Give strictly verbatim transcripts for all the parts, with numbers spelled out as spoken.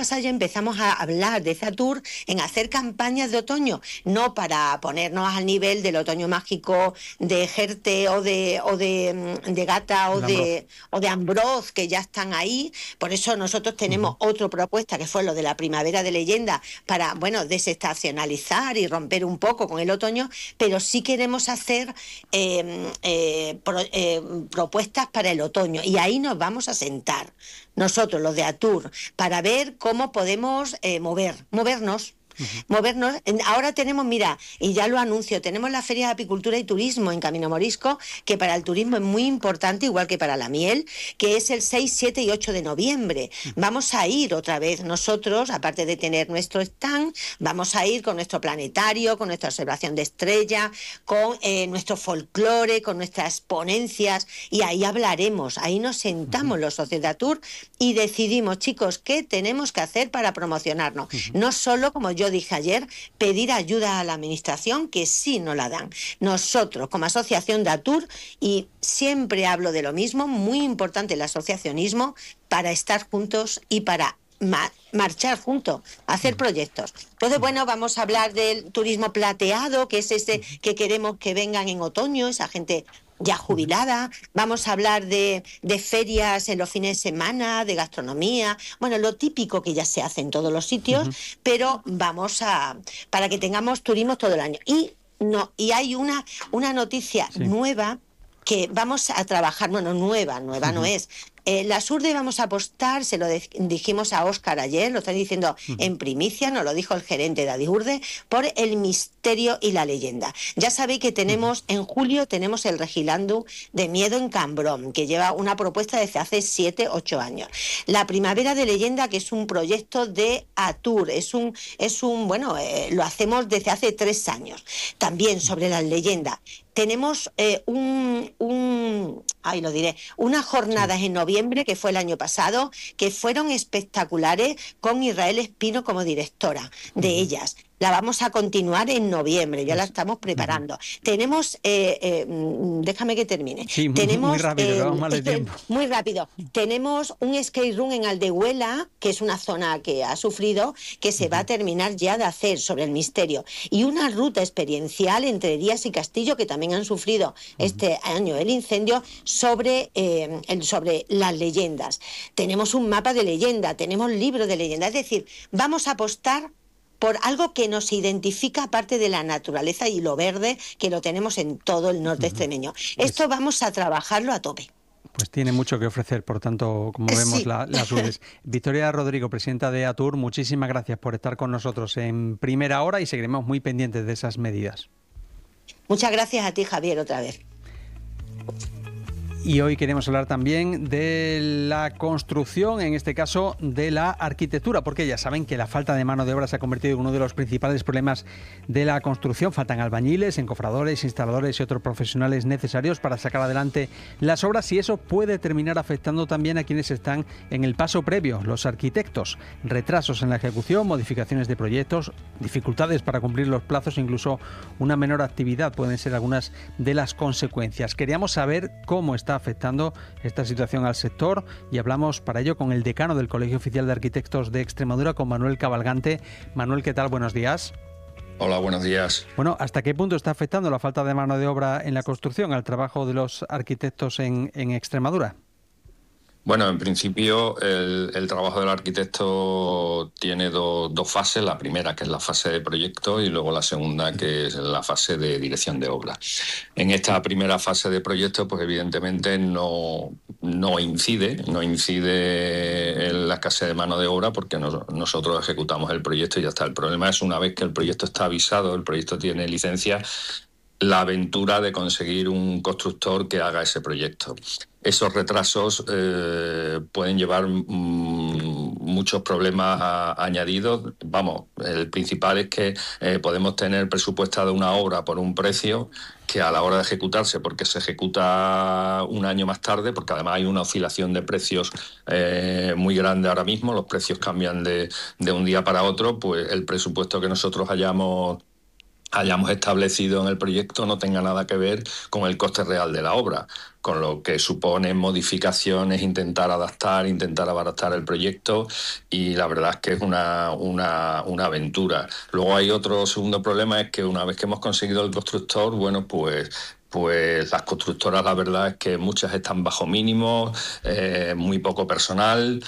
pasado ya empezamos a hablar de Zatur en hacer campañas de otoño, no para ponernos al nivel del otoño mágico de Gerte o de, o de, de Gata o de, o de Ambroz, que ya están ahí. Por eso nosotros tenemos uh-huh. otra propuesta, que fue lo de la primavera de leyenda, para, bueno, desestacionalizar y romper un poco con el otoño, pero sí queremos hacer eh, eh, pro, eh, propuestas para el otoño, y ahí nos vamos a sentar nosotros, los de Atur, para ver cómo podemos eh, mover, movernos. Uh-huh. Movernos. Ahora tenemos, mira, y ya lo anuncio, tenemos la Feria de Apicultura y Turismo en Camino Morisco, que para el turismo es muy importante, igual que para la miel, que es el seis, siete y ocho de noviembre. Uh-huh. Vamos a ir otra vez nosotros, aparte de tener nuestro stand, vamos a ir con nuestro planetario, con nuestra observación de estrella, con eh, nuestro folclore, con nuestras ponencias, y ahí hablaremos, ahí nos sentamos uh-huh. los socios de Atur y decidimos, chicos, qué tenemos que hacer para promocionarnos. Uh-huh. No solo, como yo Yo dije ayer, pedir ayuda a la administración, que sí nos la dan. Nosotros, como asociación de Atur, y siempre hablo de lo mismo, muy importante el asociacionismo para estar juntos y para ma- marchar juntos, hacer proyectos. Entonces, bueno, vamos a hablar del turismo plateado, que es ese que queremos que vengan en otoño, esa gente ya jubilada. Vamos a hablar de, de ferias en los fines de semana, de gastronomía, bueno, lo típico que ya se hace en todos los sitios, uh-huh. pero vamos a, para que tengamos turismo todo el año. Y no, y hay una, una noticia sí. nueva que vamos a trabajar, bueno, nueva, nueva uh-huh. no es. Eh, la Surde vamos a apostar, se lo de, dijimos a Óscar ayer, lo estoy diciendo uh-huh. en primicia, nos lo dijo el gerente de Adiurde, por el misterio y la leyenda. Ya sabéis que tenemos, uh-huh. en julio tenemos el Regilandu de Miedo en Cambrón, que lleva una propuesta desde hace siete, ocho años. La Primavera de Leyenda, que es un proyecto de Atur, es un, es un bueno, eh, lo hacemos desde hace tres años. También sobre las leyendas. Tenemos eh, un, un, ay, lo diré, unas jornadas sí. en noviembre, que fue el año pasado, que fueron espectaculares, con Israel Espino como directora de uh-huh. ellas. La vamos a continuar en noviembre, ya la estamos preparando. Uh-huh. Tenemos, eh, eh, déjame que termine. Sí, Tenemos, muy rápido, eh, vamos mal de esto, tiempo. Muy rápido. Tenemos un skate room en Aldehuela, que es una zona que ha sufrido, que se uh-huh. va a terminar ya de hacer sobre el misterio. Y una ruta experiencial entre Díaz y Castillo, que también han sufrido uh-huh. este año el incendio, sobre, eh, el, sobre las leyendas. Tenemos un mapa de leyenda, tenemos libros de leyenda. Es decir, vamos a apostar por algo que nos identifica, aparte de la naturaleza y lo verde, que lo tenemos en todo el norte uh-huh. extremeño. Esto vamos a trabajarlo a tope. Pues tiene mucho que ofrecer, por tanto, como vemos, sí. la, las Urdes. Victoria Rodrigo, presidenta de Atur, muchísimas gracias por estar con nosotros en Primera Hora y seguiremos muy pendientes de esas medidas. Muchas gracias a ti, Javier, otra vez. Y hoy queremos hablar también de la construcción, en este caso de la arquitectura, porque ya saben que la falta de mano de obra se ha convertido en uno de los principales problemas de la construcción. Faltan albañiles, encofradores, instaladores y otros profesionales necesarios para sacar adelante las obras, y eso puede terminar afectando también a quienes están en el paso previo, los arquitectos. Retrasos en la ejecución, modificaciones de proyectos, dificultades para cumplir los plazos, incluso una menor actividad pueden ser algunas de las consecuencias. Queríamos saber cómo está afectando esta situación al sector y hablamos para ello con el decano del Colegio Oficial de Arquitectos de Extremadura, con Manuel Cabalgante. Manuel, ¿qué tal? Buenos días. Hola, buenos días. Bueno, ¿hasta qué punto está afectando la falta de mano de obra en la construcción al trabajo de los arquitectos en, en Extremadura? Bueno, en principio el, el trabajo del arquitecto tiene do, dos fases. La primera, que es la fase de proyecto, y luego la segunda, que es la fase de dirección de obra. En esta primera fase de proyecto, pues evidentemente no, no incide, no incide en la escasez de mano de obra, porque nos, nosotros ejecutamos el proyecto y ya está. El problema es, una vez que el proyecto está avisado, el proyecto tiene licencia, la aventura de conseguir un constructor que haga ese proyecto. Esos retrasos eh, pueden llevar mm, muchos problemas a, añadidos. Vamos, el principal es que eh, podemos tener presupuestada una obra por un precio que a la hora de ejecutarse, porque se ejecuta un año más tarde, porque además hay una oscilación de precios eh, muy grande ahora mismo, los precios cambian de, de un día para otro, pues el presupuesto que nosotros hayamos hayamos establecido en el proyecto no tenga nada que ver con el coste real de la obra, con lo que supone modificaciones, intentar adaptar, intentar abaratar el proyecto, y la verdad es que es una, una, una aventura. Luego hay otro segundo problema, es que una vez que hemos conseguido el constructor, bueno, pues... pues las constructoras, la verdad es que muchas están bajo mínimos, eh, muy poco personal,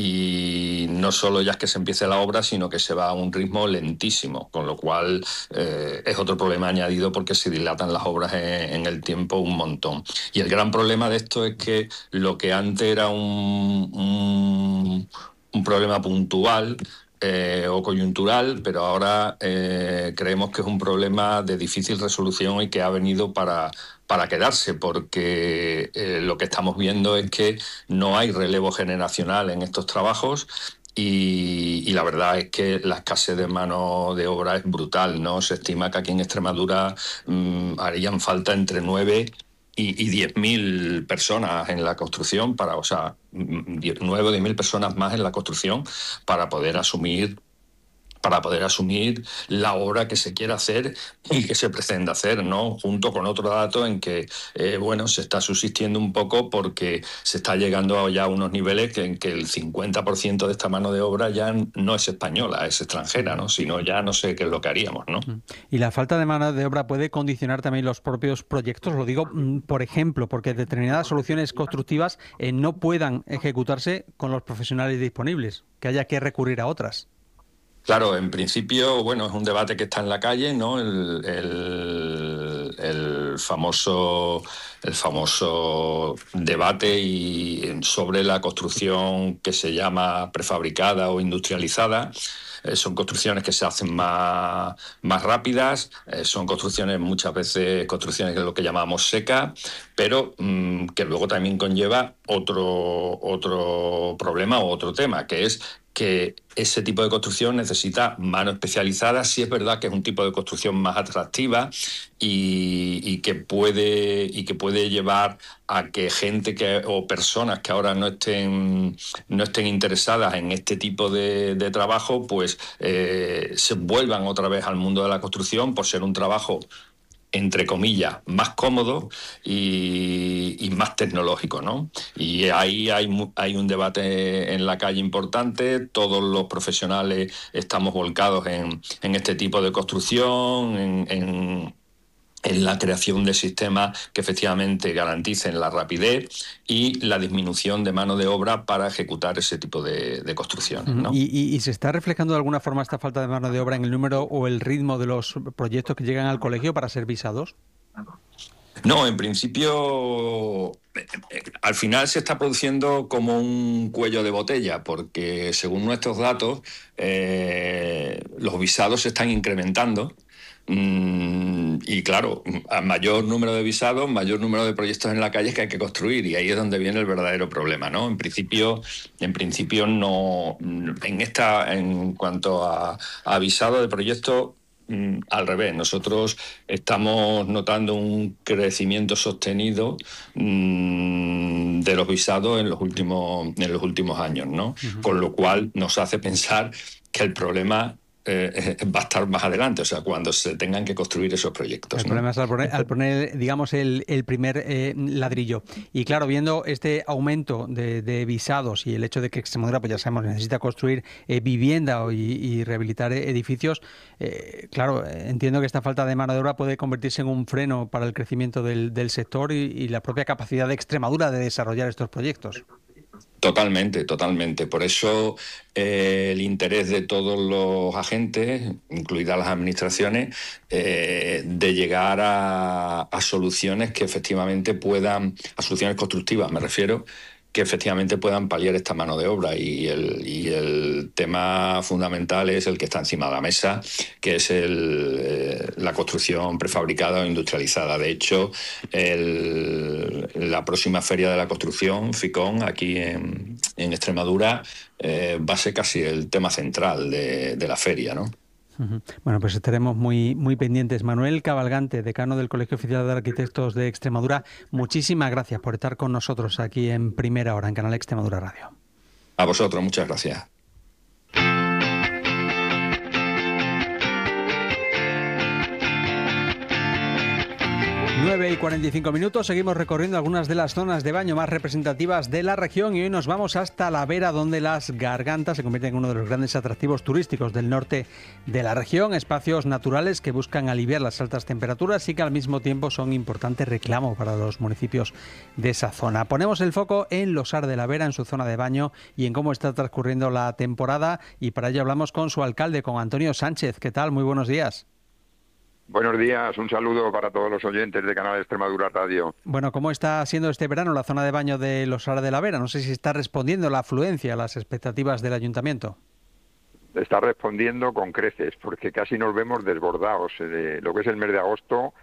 y no solo ya es que se empiece la obra, sino que se va a un ritmo lentísimo, con lo cual eh, es otro problema añadido porque se dilatan las obras en, en el tiempo un montón. Y el gran problema de esto es que lo que antes era un, un, un problema puntual, Eh, o coyuntural, pero ahora eh, creemos que es un problema de difícil resolución y que ha venido para, para quedarse, porque eh, lo que estamos viendo es que no hay relevo generacional en estos trabajos. Y, y la verdad es que la escasez de mano de obra es brutal, ¿no? Se estima que aquí en Extremadura mmm, harían falta entre nueve y diez mil personas en la construcción, para, o sea, nueve o diez mil personas más en la construcción para poder asumir para poder asumir la obra que se quiera hacer y que se pretende hacer, ¿no? Junto con otro dato en que, eh, bueno, se está subsistiendo un poco porque se está llegando a ya unos niveles que, en que el cincuenta por ciento de esta mano de obra ya no es española, es extranjera, ¿no? Si no, ya no sé qué es lo que haríamos, ¿no? Y la falta de mano de obra puede condicionar también los propios proyectos, lo digo, por ejemplo, porque determinadas soluciones constructivas eh, no puedan ejecutarse con los profesionales disponibles, que haya que recurrir a otras. Claro, en principio, bueno, es un debate que está en la calle, ¿no? El, el, el famoso, el famoso debate y sobre la construcción que se llama prefabricada o industrializada. Eh, son construcciones que se hacen más, más rápidas, eh, son construcciones muchas veces construcciones de lo que llamamos secas, pero mmm, que luego también conlleva otro, otro problema o otro tema, que es que ese tipo de construcción necesita mano especializada. Sí es verdad que es un tipo de construcción más atractiva y, y, que, puede, y que puede llevar a que gente que, o personas que ahora no estén, no estén interesadas en este tipo de, de trabajo, pues eh, se vuelvan otra vez al mundo de la construcción por ser un trabajo, entre comillas, más cómodo y, y más tecnológico, ¿no? Y ahí hay, hay un debate en la calle importante. Todos los profesionales estamos volcados en, en este tipo de construcción, en, en en la creación de sistemas que efectivamente garanticen la rapidez y la disminución de mano de obra para ejecutar ese tipo de, de construcciones, ¿no? ¿Y, y, ¿Y se está reflejando de alguna forma esta falta de mano de obra en el número o el ritmo de los proyectos que llegan al colegio para ser visados? No, en principio, al final se está produciendo como un cuello de botella, porque según nuestros datos, eh, los visados se están incrementando. Mm, y claro, a mayor número de visados, mayor número de proyectos en la calle que hay que construir, y ahí es donde viene el verdadero problema, ¿no? En principio, en principio no, en esta, en cuanto a, a visado de proyectos, mm, al revés, nosotros estamos notando un crecimiento sostenido mm, de los visados en los últimos, en los últimos años, ¿no? Uh-huh. Con lo cual nos hace pensar que el problema Eh, va a estar más adelante, o sea, cuando se tengan que construir esos proyectos. El ¿no? problema es al poner, al poner digamos, el, el primer eh, ladrillo. Y claro, viendo este aumento de, de visados y el hecho de que Extremadura, pues ya sabemos, necesita construir eh, vivienda y, y rehabilitar edificios, eh, claro, entiendo que esta falta de mano de obra puede convertirse en un freno para el crecimiento del, del sector y, y la propia capacidad de Extremadura de desarrollar estos proyectos. Totalmente, totalmente. Por eso eh, el interés de todos los agentes, incluidas las administraciones, eh, de llegar a, a soluciones que efectivamente puedan, a soluciones constructivas me refiero, que efectivamente puedan paliar esta mano de obra. Y el, y el tema fundamental es el que está encima de la mesa, que es el, eh, la construcción prefabricada o industrializada. De hecho, el, la próxima Feria de la Construcción, FICON, aquí en, en Extremadura, eh, va a ser casi el tema central de, de la feria, ¿no? Bueno, pues estaremos muy, muy pendientes. Manuel Cabalgante, decano del Colegio Oficial de Arquitectos de Extremadura, muchísimas gracias por estar con nosotros aquí en Primera Hora, en Canal Extremadura Radio. A vosotros, muchas gracias. nueve y cuarenta y cinco minutos, seguimos recorriendo algunas de las zonas de baño más representativas de la región y hoy nos vamos hasta La Vera, donde las gargantas se convierten en uno de los grandes atractivos turísticos del norte de la región, espacios naturales que buscan aliviar las altas temperaturas y que al mismo tiempo son importante reclamo para los municipios de esa zona. Ponemos el foco en Losar de la Vera, en su zona de baño y en cómo está transcurriendo la temporada, y para ello hablamos con su alcalde, con Antonio Sánchez. ¿Qué tal? Muy buenos días. Buenos días, un saludo para todos los oyentes de Canal Extremadura Radio. Bueno, ¿cómo está siendo este verano la zona de baño de Losar de la Vera? No sé si está respondiendo la afluencia a las expectativas del ayuntamiento. Está respondiendo con creces, porque casi nos vemos desbordados. Eh, lo que es el mes de agosto,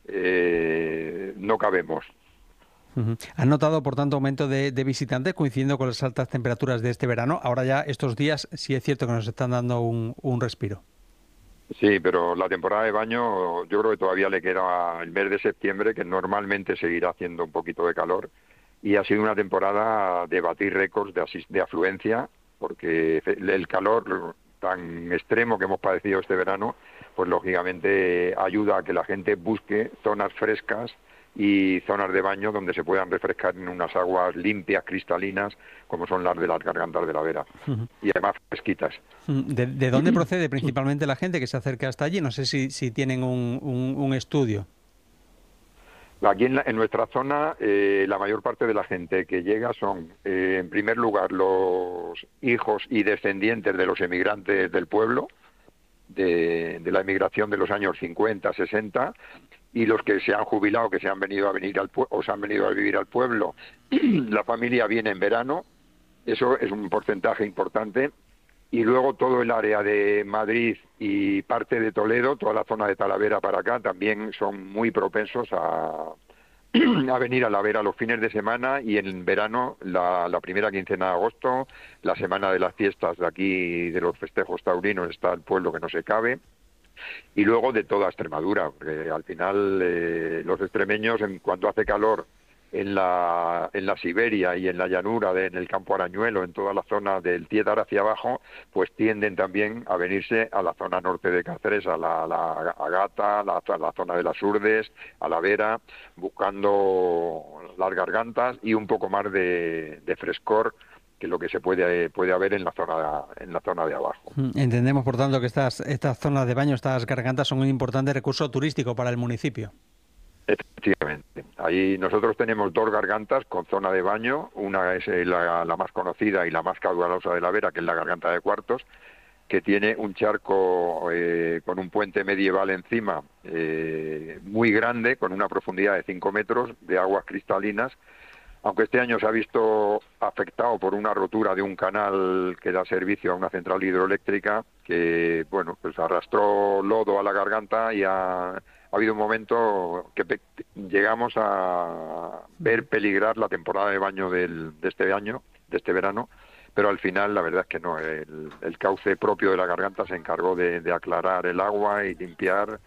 eh, no cabemos. Uh-huh. ¿Han notado, por tanto, aumento de, de visitantes coincidiendo con las altas temperaturas de este verano? Ahora ya estos días sí es cierto que nos están dando un, un respiro. Sí, pero la temporada de baño yo creo que todavía le queda el mes de septiembre, que normalmente seguirá haciendo un poquito de calor, y ha sido una temporada de batir récords de, asis- de afluencia, porque el calor tan extremo que hemos padecido este verano, pues lógicamente ayuda a que la gente busque zonas frescas y zonas de baño donde se puedan refrescar en unas aguas limpias, cristalinas, como son las de las gargantas de la Vera, uh-huh. y además fresquitas. ¿De, de dónde procede principalmente la gente que se acerca hasta allí? No sé si, si tienen un, un, un estudio. Aquí en, la, en nuestra zona, eh, la mayor parte de la gente que llega son, eh, en primer lugar, los hijos y descendientes de los emigrantes del pueblo, de, de la emigración de los años cincuenta, sesenta, y los que se han jubilado, que se han venido a venir al pueblo, o se han venido a vivir al pueblo. La familia viene en verano, eso es un porcentaje importante, y luego todo el área de Madrid y parte de Toledo, toda la zona de Talavera para acá, también son muy propensos a, a venir a La Vera los fines de semana, y en verano, la, la primera quincena de agosto, la semana de las fiestas de aquí, de los festejos taurinos, está el pueblo que no se cabe. Y luego de toda Extremadura, porque al final eh, los extremeños, en cuanto hace calor en la en la Siberia y en la llanura, de, en el Campo Arañuelo, en toda la zona del Tiédar hacia abajo, pues tienden también a venirse a la zona norte de Cáceres, a la, la a Gata, la, la zona de las Urdes, a La Vera, buscando las gargantas y un poco más de, de frescor, que lo que se puede puede haber en la zona en la zona de abajo. Entendemos, por tanto, que estas estas zonas de baño, estas gargantas, son un importante recurso turístico para el municipio. Efectivamente. Ahí nosotros tenemos dos gargantas con zona de baño. Una es la, la más conocida y la más caudalosa de La Vera, que es la Garganta de Cuartos, que tiene un charco eh, con un puente medieval encima, eh, muy grande, con una profundidad de cinco metros, de aguas cristalinas, aunque este año se ha visto afectado por una rotura de un canal que da servicio a una central hidroeléctrica, que, bueno, pues arrastró lodo a la garganta, y ha, ha habido un momento que pe- llegamos a ver peligrar la temporada de baño del, de este año, de este verano, pero al final la verdad es que no, el, el cauce propio de la garganta se encargó de, de aclarar el agua y limpiar,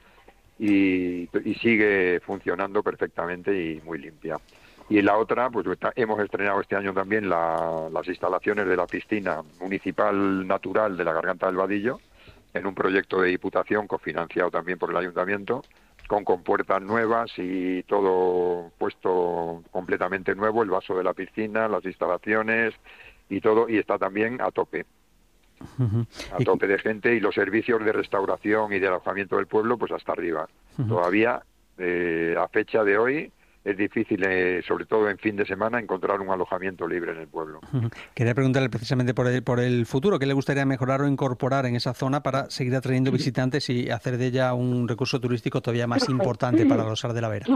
y, y sigue funcionando perfectamente y muy limpia. Y la otra, pues está, hemos estrenado este año también la, las instalaciones de la piscina municipal natural de la Garganta del Vadillo, en un proyecto de Diputación cofinanciado también por el Ayuntamiento, con compuertas nuevas y todo puesto completamente nuevo, el vaso de la piscina, las instalaciones y todo, y está también a tope. Uh-huh. A tope de gente, y los servicios de restauración y de alojamiento del pueblo, pues hasta arriba. Uh-huh. Todavía, eh, a fecha de hoy, es difícil, eh, sobre todo en fin de semana, encontrar un alojamiento libre en el pueblo. Quería preguntarle precisamente por el, por el futuro, ¿qué le gustaría mejorar o incorporar en esa zona para seguir atrayendo visitantes y hacer de ella un recurso turístico todavía más importante para Losar de la Vera?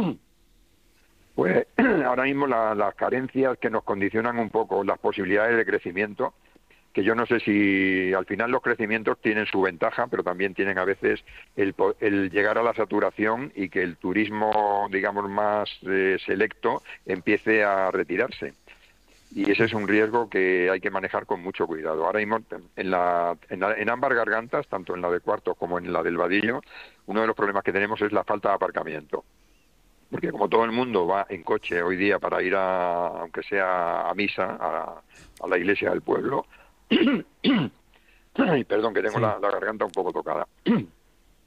Pues ahora mismo la, las carencias que nos condicionan un poco las posibilidades de crecimiento, que yo no sé si al final los crecimientos tienen su ventaja, pero también tienen a veces el, el llegar a la saturación y que el turismo, digamos, más eh, selecto empiece a retirarse. Y ese es un riesgo que hay que manejar con mucho cuidado. Ahora mismo, en, la, en, la, en ambas gargantas, tanto en la de Cuartos como en la del Vadillo, uno de los problemas que tenemos es la falta de aparcamiento. Porque como todo el mundo va en coche hoy día para ir, a, aunque sea a misa, a, a la iglesia del pueblo, y perdón, que tengo sí. la, la garganta un poco tocada.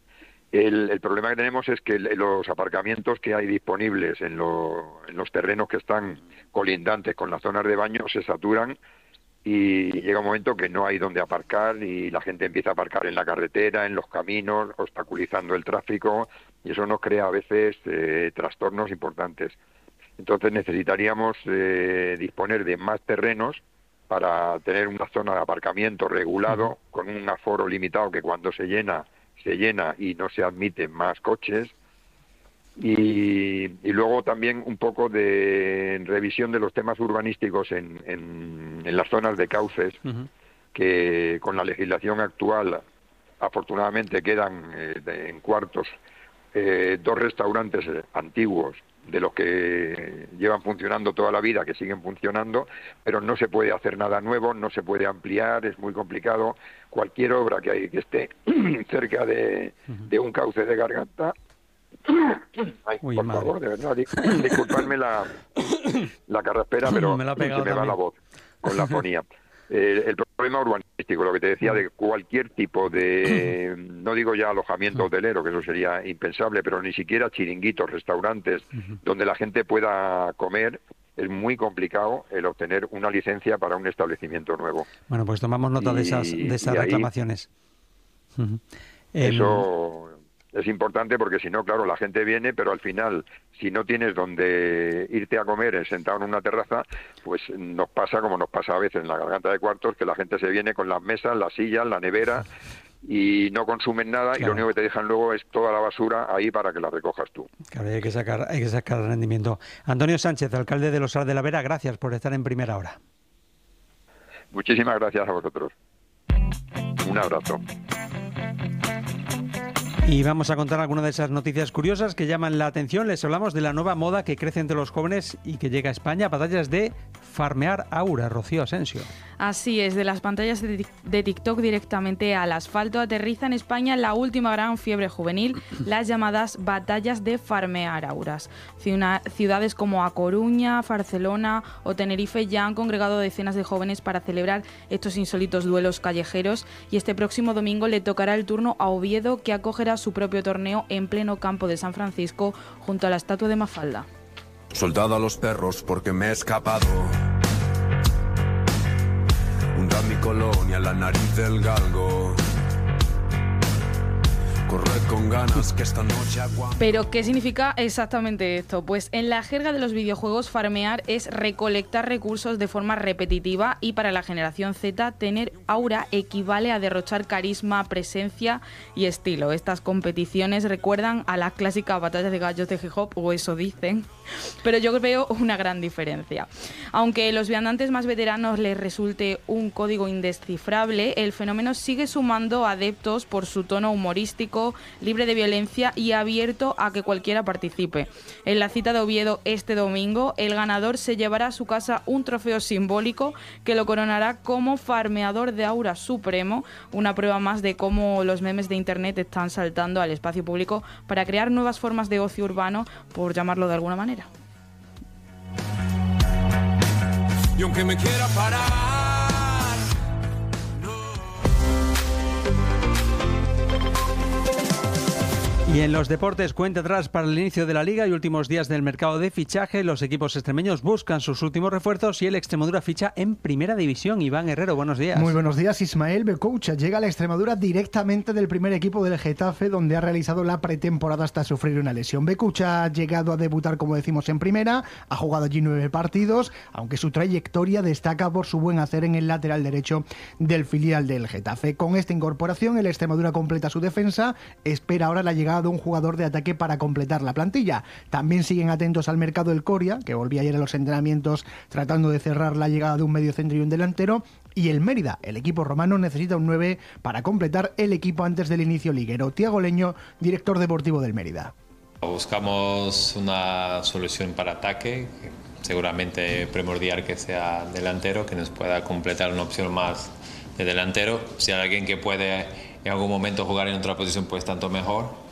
El, el problema que tenemos es que los aparcamientos que hay disponibles en, lo, en los terrenos que están colindantes con las zonas de baño se saturan y llega un momento que no hay donde aparcar y la gente empieza a aparcar en la carretera, en los caminos, obstaculizando el tráfico, y eso nos crea a veces eh, trastornos importantes. Entonces necesitaríamos eh, disponer de más terrenos para tener una zona de aparcamiento regulado, con un aforo limitado que cuando se llena, se llena y no se admiten más coches. Y, y luego también un poco de revisión de los temas urbanísticos en, en, en las zonas de cauces, uh-huh. que con la legislación actual afortunadamente quedan eh, de, en Cuartos eh, dos restaurantes antiguos de los que llevan funcionando toda la vida, que siguen funcionando, pero no se puede hacer nada nuevo, no se puede ampliar, es muy complicado. Cualquier obra que, hay, que esté cerca de, uh-huh. de un cauce de garganta. Ay, Uy, por madre. favor, de verdad, disculpadme la, la carraspera, pero me, la se me también. va la voz con la fonía. Eh, el problema urbanístico, lo que te decía, de cualquier tipo de, no digo ya alojamiento hotelero, que eso sería impensable, pero ni siquiera chiringuitos, restaurantes, donde la gente pueda comer, es muy complicado el obtener una licencia para un establecimiento nuevo. Bueno, pues tomamos nota y, de esas, de esas reclamaciones. Ahí, eso... Es importante porque si no, claro, la gente viene, pero al final, si no tienes donde irte a comer sentado en una terraza, pues nos pasa como nos pasa a veces en la Garganta de Cuartos, que la gente se viene con las mesas, las sillas, la nevera y no consumen nada, claro. Y lo único que te dejan luego es toda la basura ahí para que la recojas tú. Claro, hay que sacar, hay que sacar rendimiento. Antonio Sánchez, alcalde de Los Aros de la Vera, gracias por estar en Primera Hora. Muchísimas gracias a vosotros. Un abrazo. Y vamos a contar algunas de esas noticias curiosas que llaman la atención. Les hablamos de la nueva moda que crece entre los jóvenes y que llega a España, pantallas de farmear aura. Rocío Asensio. Así es, de las pantallas de TikTok directamente al asfalto aterriza en España la última gran fiebre juvenil, las llamadas batallas de farmear auras. Ciudades como A Coruña, Barcelona o Tenerife ya han congregado decenas de jóvenes para celebrar estos insólitos duelos callejeros, y este próximo domingo le tocará el turno a Oviedo, que acogerá su propio torneo en pleno campo de San Francisco junto a la estatua de Mafalda. Soldado a los perros porque me he escapado. Hunda mi colonia, la nariz del galgo. Corred con ganas que esta noche aguanto. ¿Pero qué significa exactamente esto? Pues en la jerga de los videojuegos, farmear es recolectar recursos de forma repetitiva, y para la generación Z tener aura equivale a derrochar carisma, presencia y estilo. Estas competiciones recuerdan a las clásicas batallas de gallos de hip hop, o eso dicen, pero yo veo una gran diferencia. Aunque a los viandantes más veteranos les resulte un código indescifrable, el fenómeno sigue sumando adeptos por su tono humorístico, libre de violencia y abierto a que cualquiera participe. En la cita de Oviedo este domingo, el ganador se llevará a su casa un trofeo simbólico que lo coronará como farmeador de aura supremo, una prueba más de cómo los memes de internet están saltando al espacio público para crear nuevas formas de ocio urbano, por llamarlo de alguna manera. Y aunque me quiera parar, y en los deportes, cuenta atrás para el inicio de la Liga y últimos días del mercado de fichaje. Los equipos extremeños buscan sus últimos refuerzos y el Extremadura ficha en Primera División. Iván Herrero, buenos días. Muy buenos días, Ismael. Becoucha llega a la Extremadura directamente del primer equipo del Getafe, donde ha realizado la pretemporada hasta sufrir una lesión. Becoucha ha llegado a debutar, como decimos, en Primera, ha jugado allí nueve partidos, aunque su trayectoria destaca por su buen hacer en el lateral derecho del filial del Getafe. Con esta incorporación, el Extremadura completa su defensa, espera ahora la llegada de un jugador de ataque para completar la plantilla. También siguen atentos al mercado del Coria, que volvía ayer a los entrenamientos tratando de cerrar la llegada de un mediocentro y un delantero, y el Mérida, el equipo romano, necesita un nueve para completar el equipo antes del inicio liguero. Tiago Leño, director deportivo del Mérida. Buscamos una solución para ataque, seguramente primordial que sea delantero, que nos pueda completar una opción más de delantero. Si hay alguien que puede en algún momento jugar en otra posición, pues tanto mejor.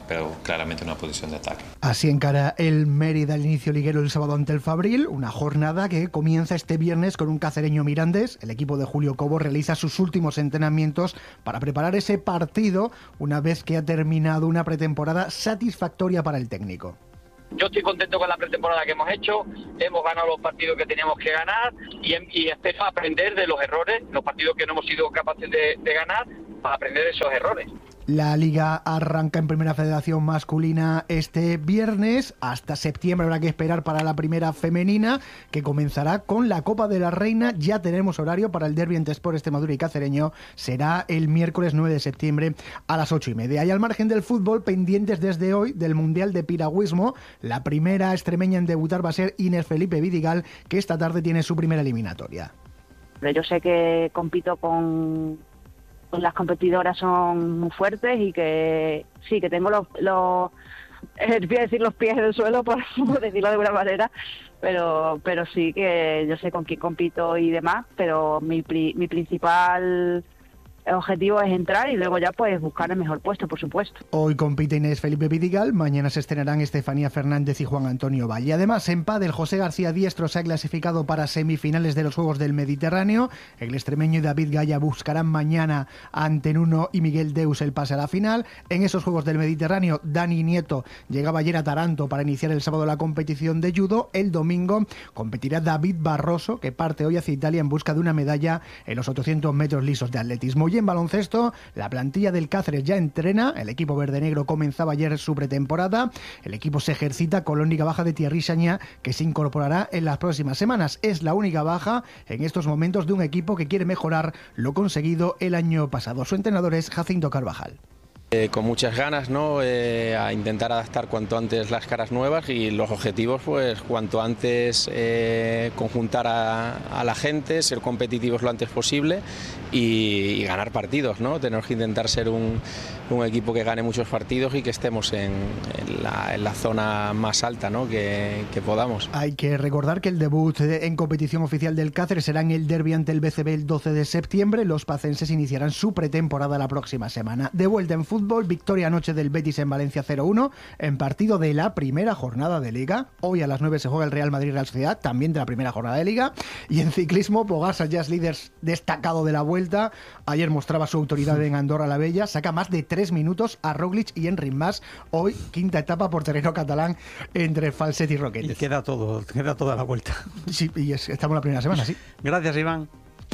pero claramente una posición de ataque. Así encara el Mérida el inicio liguero el sábado ante el Fabril, una jornada que comienza este viernes con un cacereño Mirandés. El equipo de Julio Cobo realiza sus últimos entrenamientos para preparar ese partido una vez que ha terminado una pretemporada satisfactoria para el técnico. Yo estoy contento con la pretemporada que hemos hecho, hemos ganado los partidos que teníamos que ganar y, y espero aprender de los errores, los partidos que no hemos sido capaces de, de ganar, para aprender de esos errores. La Liga arranca en Primera Federación masculina este viernes. Hasta septiembre habrá que esperar para la Primera femenina, que comenzará con la Copa de la Reina. Ya tenemos horario para el derbi entre Sport Extremadura y Cacereño. Será el miércoles nueve de septiembre a las ocho y media. Y al margen del fútbol, pendientes desde hoy del Mundial de Piragüismo. La primera extremeña en debutar va a ser Inés Felipe Vidigal, que esta tarde tiene su primera eliminatoria. Yo sé que compito con... las competidoras son muy fuertes y que sí, que tengo los, los eh, voy a decir los pies en el suelo, por, por decirlo de alguna manera, pero pero sí que yo sé con quién compito y demás, pero mi, mi principal objetivo es entrar y luego ya pues buscar el mejor puesto, por supuesto. Hoy compite Inés Felipe Vidigal, mañana se estrenarán Estefanía Fernández y Juan Antonio Valle. Además, en pádel, José García Diestro se ha clasificado para semifinales de los Juegos del Mediterráneo. El extremeño y David Gaya buscarán mañana ante Nuno y Miguel Deus el pase a la final. En esos Juegos del Mediterráneo, Dani Nieto llegaba ayer a Taranto para iniciar el sábado la competición de judo. El domingo competirá David Barroso, que parte hoy hacia Italia en busca de una medalla en los ochocientos metros lisos de atletismo. Y en baloncesto, la plantilla del Cáceres ya entrena. El equipo verde-negro comenzaba ayer su pretemporada. El equipo se ejercita con la única baja de Thierry Sagna, que se incorporará en las próximas semanas. Es la única baja en estos momentos de un equipo que quiere mejorar lo conseguido el año pasado. Su entrenador es Jacinto Carvajal. Eh, con muchas ganas, ¿no? Eh, a intentar adaptar cuanto antes las caras nuevas y los objetivos, pues cuanto antes eh, conjuntar a, a la gente, ser competitivos lo antes posible y, y ganar partidos, ¿no? Tenemos que intentar ser un, un equipo que gane muchos partidos y que estemos en, en, la, en la zona más alta, ¿no? que, que podamos. Hay que recordar que el debut en competición oficial del Cáceres será en el derbi ante el B C B el doce de septiembre. Los pacenses iniciarán su pretemporada la próxima semana. De vuelta en fútbol, victoria anoche del Betis en Valencia cero uno en partido de la primera jornada de Liga. Hoy a las nueve se juega el Real Madrid-Real Sociedad, también de la primera jornada de Liga. Y en ciclismo, Pogačar ya es líder destacado de la Vuelta. Ayer mostraba su autoridad en Andorra la Bella. Saca más de tres minutos a Roglic y Enric Mas. Hoy, quinta etapa por terreno catalán entre Falset y Roquetes. Y queda todo, queda toda la Vuelta. Sí, y es, estamos en la primera semana, sí. Gracias, Iván.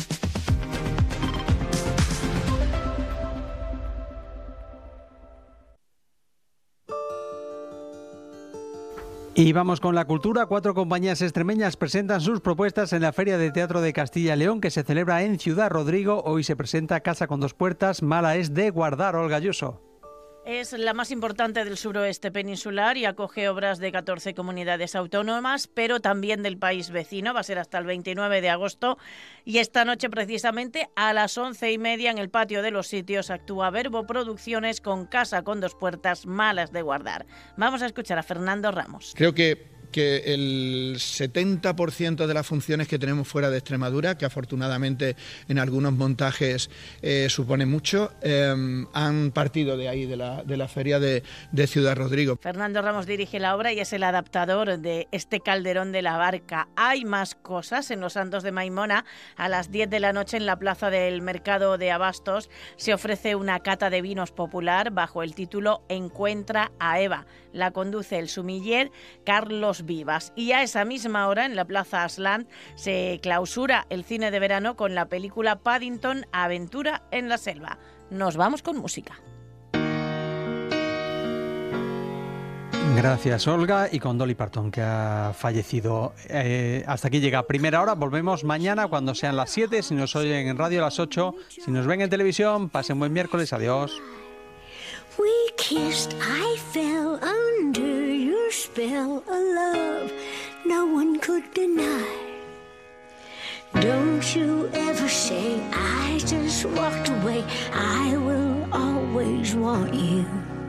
Y vamos con la cultura. Cuatro compañías extremeñas presentan sus propuestas en la Feria de Teatro de Castilla y León, que se celebra en Ciudad Rodrigo. Hoy se presenta Casa con dos puertas, Mala es de guardar, Olga Ayuso. Es la más importante del suroeste peninsular y acoge obras de catorce comunidades autónomas, pero también del país vecino. Va a ser hasta el veintinueve de agosto y esta noche precisamente a las once y media en el Patio de los Sitios actúa Verbo Producciones con Casa con dos puertas, Malas de guardar. Vamos a escuchar a Fernando Ramos. Creo que que el setenta por ciento de las funciones que tenemos fuera de Extremadura, que afortunadamente en algunos montajes eh, supone mucho, eh, han partido de ahí, de la, de la feria de, de Ciudad Rodrigo. Fernando Ramos dirige la obra y es el adaptador de este Calderón de la Barca. Hay más cosas en los Santos de Maimona. A las diez de la noche en la plaza del Mercado de Abastos se ofrece una cata de vinos popular bajo el título Encuentra a Eva. La conduce el sumiller Carlos Vivas. Y a esa misma hora, en la Plaza Aslan, se clausura el cine de verano con la película Paddington, Aventura en la Selva. Nos vamos con música. Gracias, Olga, y con Dolly Parton, que ha fallecido. Eh, hasta aquí llega Primera Hora. Volvemos mañana cuando sean las siete. Si nos oyen en radio a las ocho. Si nos ven en televisión, pasen buen miércoles. Adiós. We kissed, I fell under your spell of love no one could deny. Don't you ever say I just walked away. I will always want you.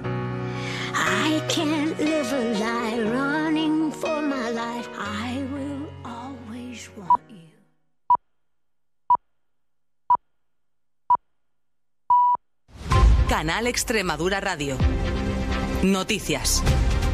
I can't live a lie running for my life. I will always want you. Canal Extremadura Radio. Noticias.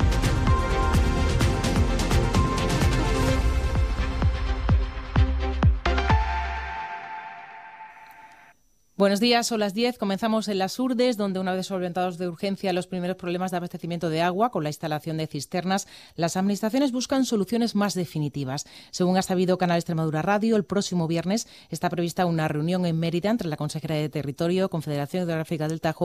Buenos días, son las diez. Comenzamos en Las Urdes, donde una vez solventados de urgencia los primeros problemas de abastecimiento de agua con la instalación de cisternas, las administraciones buscan soluciones más definitivas. Según ha sabido Canal Extremadura Radio, el próximo viernes está prevista una reunión en Mérida entre la consejera de Territorio, Confederación Hidrográfica del Tajo